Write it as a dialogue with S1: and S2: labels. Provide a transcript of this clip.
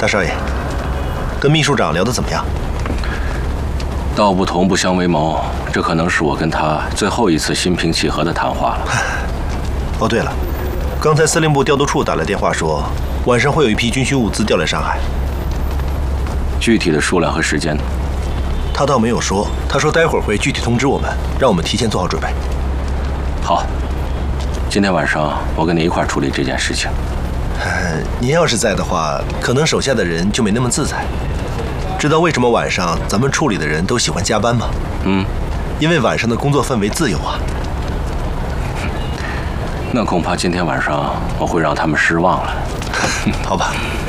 S1: 大少爷，跟秘书长聊得怎么样？
S2: 道不同不相为谋，这可能是我跟他最后一次心平气和的谈话了。
S1: 哦，对了，刚才司令部调度处打来电话说，晚上会有一批军需物资调来上海。
S2: 具体的数量和时间，
S1: 他倒没有说，他说待会儿会具体通知我们，让我们提前做好准备。
S2: 好，今天晚上我跟你一块儿处理这件事情。
S1: 您要是在的话，可能手下的人就没那么自在。知道为什么晚上咱们处理的人都喜欢加班吗？因为晚上的工作氛围自由啊。
S2: 那恐怕今天晚上我会让他们失望了。
S1: 好吧。